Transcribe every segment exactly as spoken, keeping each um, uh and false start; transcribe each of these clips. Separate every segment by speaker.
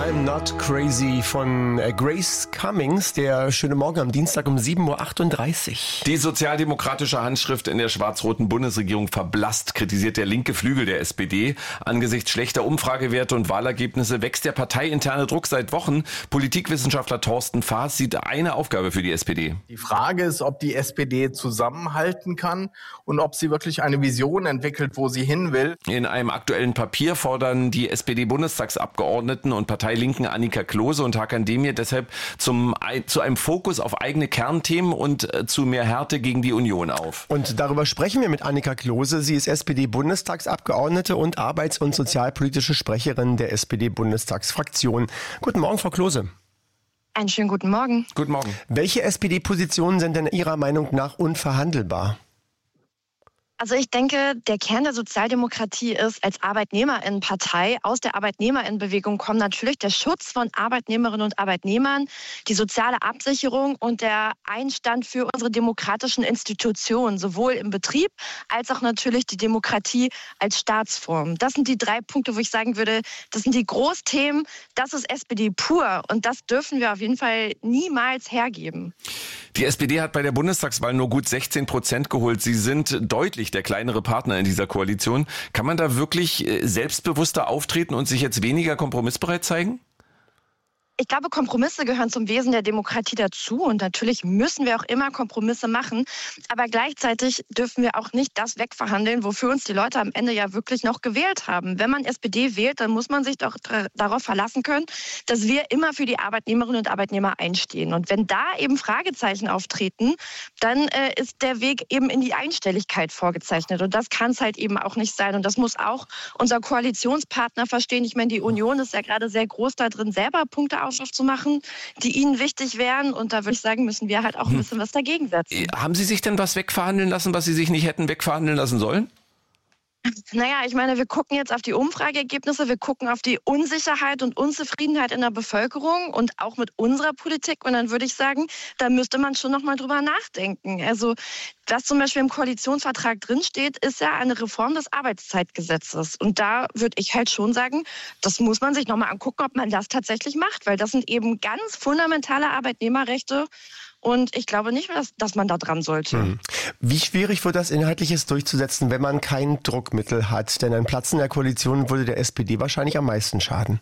Speaker 1: I'm Not Crazy von Grace Cummings. Der schöne Morgen am Dienstag um sieben Uhr achtunddreißig.
Speaker 2: Die sozialdemokratische Handschrift in der schwarz-roten Bundesregierung verblasst, kritisiert der linke Flügel der S P D. Angesichts schlechter Umfragewerte und Wahlergebnisse wächst der parteiinterne Druck seit Wochen. Politikwissenschaftler Thorsten Faas sieht eine Aufgabe für die S P D.
Speaker 3: Die Frage ist, ob die S P D zusammenhalten kann und ob sie wirklich eine Vision entwickelt, wo sie hin will.
Speaker 2: In einem aktuellen Papier fordern die S P D-Bundestagsabgeordneten und Parteilinken Annika Klose und Hakan Demir deshalb zum, zu einem Fokus auf eigene Kernthemen und äh, zu mehr Härte gegen die Union auf.
Speaker 1: Und darüber sprechen wir mit Annika Klose. Sie ist S P D-Bundestagsabgeordnete und arbeits- und sozialpolitische Sprecherin der S P D-Bundestagsfraktion. Guten Morgen, Frau Klose.
Speaker 4: Einen schönen guten Morgen.
Speaker 2: Guten Morgen.
Speaker 1: Welche S P D-Positionen sind denn Ihrer Meinung nach unverhandelbar?
Speaker 4: Also ich denke, der Kern der Sozialdemokratie ist, als Arbeitnehmerinnenpartei aus der Arbeitnehmerinnenbewegung kommt natürlich der Schutz von Arbeitnehmerinnen und Arbeitnehmern, die soziale Absicherung und der Einstand für unsere demokratischen Institutionen, sowohl im Betrieb als auch natürlich die Demokratie als Staatsform. Das sind die drei Punkte, wo ich sagen würde, das sind die Großthemen, das ist S P D pur und das dürfen wir auf jeden Fall niemals hergeben.
Speaker 2: Die S P D hat bei der Bundestagswahl nur gut sechzehn Prozent geholt. Sie sind deutlich der kleinere Partner in dieser Koalition. Kann man da wirklich selbstbewusster auftreten und sich jetzt weniger kompromissbereit zeigen?
Speaker 4: Ich glaube, Kompromisse gehören zum Wesen der Demokratie dazu und natürlich müssen wir auch immer Kompromisse machen, aber gleichzeitig dürfen wir auch nicht das wegverhandeln, wofür uns die Leute am Ende ja wirklich noch gewählt haben. Wenn man S P D wählt, dann muss man sich doch darauf verlassen können, dass wir immer für die Arbeitnehmerinnen und Arbeitnehmer einstehen. Und wenn da eben Fragezeichen auftreten, dann äh, ist der Weg eben in die Einstelligkeit vorgezeichnet und das kann es halt eben auch nicht sein und das muss auch unser Koalitionspartner verstehen. Ich meine, die Union ist ja gerade sehr groß da drin, selber Punkte zu machen, die ihnen wichtig wären. Und da würde ich sagen, müssen wir halt auch ein bisschen was dagegen setzen.
Speaker 2: Haben Sie sich denn was wegverhandeln lassen, was Sie sich nicht hätten wegverhandeln lassen sollen?
Speaker 4: Naja, ich meine, wir gucken jetzt auf die Umfrageergebnisse, wir gucken auf die Unsicherheit und Unzufriedenheit in der Bevölkerung und auch mit unserer Politik. Und dann würde ich sagen, da müsste man schon noch mal drüber nachdenken. Also was zum Beispiel im Koalitionsvertrag drinsteht, ist ja eine Reform des Arbeitszeitgesetzes. Und da würde ich halt schon sagen, das muss man sich noch mal angucken, ob man das tatsächlich macht. Weil das sind eben ganz fundamentale Arbeitnehmerrechte. Und ich glaube nicht, dass, dass man da dran sollte.
Speaker 1: Hm. Wie schwierig wird das Inhaltliches durchzusetzen, wenn man kein Druckmittel hat? Denn ein Platz in der Koalition würde der S P D wahrscheinlich am meisten schaden.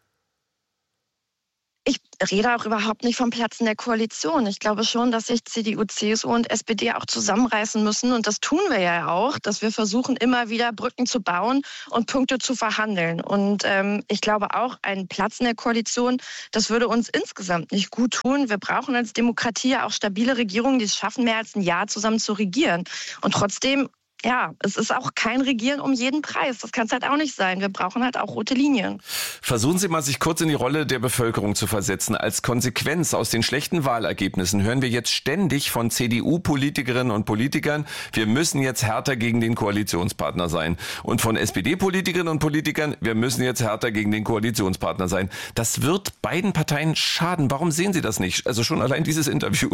Speaker 4: Ich rede auch überhaupt nicht vom Platz in der Koalition. Ich glaube schon, dass sich C D U, C S U und S P D auch zusammenreißen müssen. Und das tun wir ja auch, dass wir versuchen, immer wieder Brücken zu bauen und Punkte zu verhandeln. Und ähm, ich glaube auch, ein Platz in der Koalition, das würde uns insgesamt nicht gut tun. Wir brauchen als Demokratie ja auch stabile Regierungen, die es schaffen, mehr als ein Jahr zusammen zu regieren. Und trotzdem, ja, es ist auch kein Regieren um jeden Preis. Das kann es halt auch nicht sein. Wir brauchen halt auch rote Linien.
Speaker 2: Versuchen Sie mal, sich kurz in die Rolle der Bevölkerung zu versetzen. Als Konsequenz aus den schlechten Wahlergebnissen hören wir jetzt ständig von C D U-Politikerinnen und Politikern, wir müssen jetzt härter gegen den Koalitionspartner sein. Und von S P D-Politikerinnen und Politikern, wir müssen jetzt härter gegen den Koalitionspartner sein. Das wird beiden Parteien schaden. Warum sehen Sie das nicht? Also schon allein dieses Interview.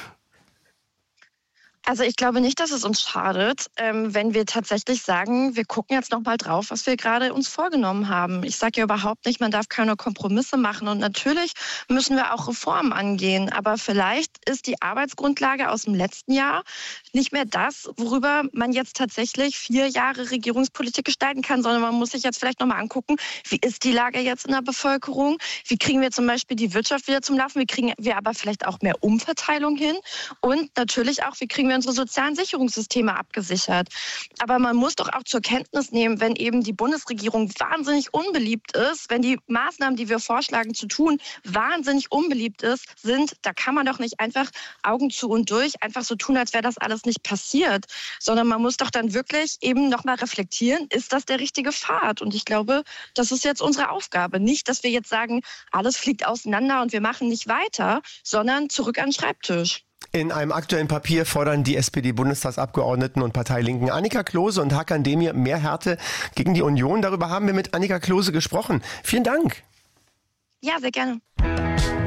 Speaker 4: Also ich glaube nicht, dass es uns schadet, ähm, wenn wir tatsächlich sagen, wir gucken jetzt noch mal drauf, was wir gerade uns vorgenommen haben. Ich sage ja überhaupt nicht, man darf keine Kompromisse machen. Und natürlich müssen wir auch Reformen angehen. Aber vielleicht ist die Arbeitsgrundlage aus dem letzten Jahr nicht mehr das, worüber man jetzt tatsächlich vier Jahre Regierungspolitik gestalten kann, sondern man muss sich jetzt vielleicht noch mal angucken, wie ist die Lage jetzt in der Bevölkerung? Wie kriegen wir zum Beispiel die Wirtschaft wieder zum Laufen? Wie kriegen wir aber vielleicht auch mehr Umverteilung hin? Und natürlich auch, wie kriegen wir unsere sozialen Sicherungssysteme abgesichert. Aber man muss doch auch zur Kenntnis nehmen, wenn eben die Bundesregierung wahnsinnig unbeliebt ist, wenn die Maßnahmen, die wir vorschlagen zu tun, wahnsinnig unbeliebt ist, sind, da kann man doch nicht einfach Augen zu und durch einfach so tun, als wäre das alles nicht passiert, sondern man muss doch dann wirklich eben nochmal reflektieren, ist das der richtige Pfad? Und ich glaube, das ist jetzt unsere Aufgabe. Nicht, dass wir jetzt sagen, alles fliegt auseinander und wir machen nicht weiter, sondern zurück an den Schreibtisch.
Speaker 1: In einem aktuellen Papier fordern die S P D-Bundestagsabgeordneten und Parteilinken Annika Klose und Hakan Demir mehr Härte gegen die Union. Darüber haben wir mit Annika Klose gesprochen. Vielen Dank.
Speaker 4: Ja, sehr gerne.